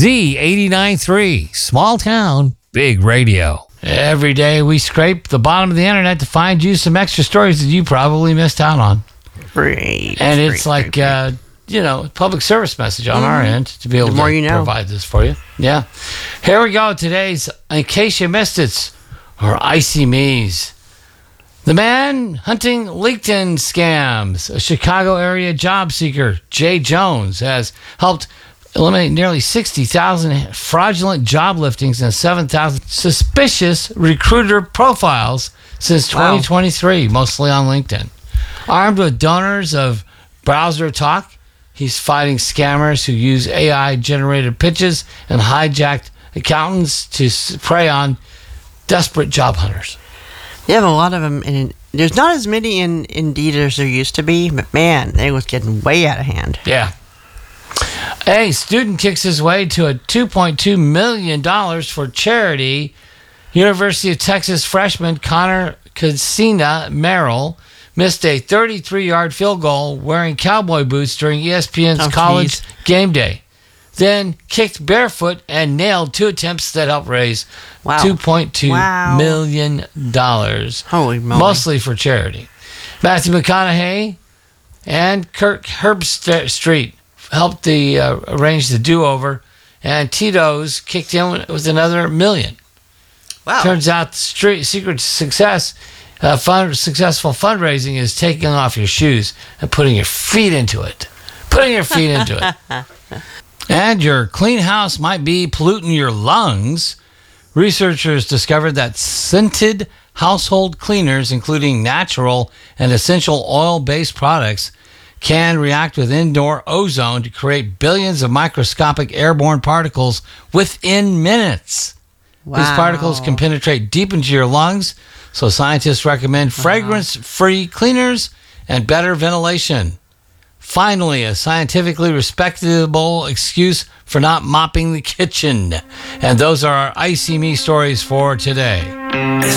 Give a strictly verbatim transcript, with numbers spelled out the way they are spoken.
Z eighty-nine point three, small town, big radio. Every day we scrape the bottom of the internet to find you some extra stories that you probably missed out on. Great. And it's great, like, great, uh, you know, public service message on mm-hmm. our end to be able the more to you know. provide this for you. Yeah. Here we go. Today's, in case you missed it, or Icy Me's. The man hunting LinkedIn scams. A Chicago area job seeker, Jay Jones, has helped eliminate nearly sixty thousand fraudulent job listings and seven thousand suspicious recruiter profiles since twenty twenty-three, wow. mostly on LinkedIn. Armed with donors of browser talk, he's fighting scammers who use A I-generated pitches and hijacked accountants to prey on desperate job hunters. They have a lot of them. In, there's not as many in Indeed as there used to be, but man, they was getting way out of hand. Yeah. A student kicks his way to a two point two million dollars for charity. University of Texas freshman Connor Casina Merrill missed a thirty-three-yard field goal wearing cowboy boots during E S P N's oh, college geez. game day. Then kicked barefoot and nailed two attempts that helped raise wow. two point two wow. million dollars. Holy moly. Mostly for charity. Matthew McConaughey and Kirk Herbstreit helped the uh, arrange the do-over, and Tito's kicked in with another million. Wow. Turns out the street, secret to success, uh, fun, successful fundraising is taking off your shoes and putting your feet into it. Putting your feet into it. And your clean house might be polluting your lungs. Researchers discovered that scented household cleaners, including natural and essential oil-based products, can react with indoor ozone to create billions of microscopic airborne particles within minutes. Wow. These particles can penetrate deep into your lungs, so scientists recommend fragrance-free cleaners and better ventilation. Finally, a scientifically respectable excuse for not mopping the kitchen. And those are our Icy Me stories for today.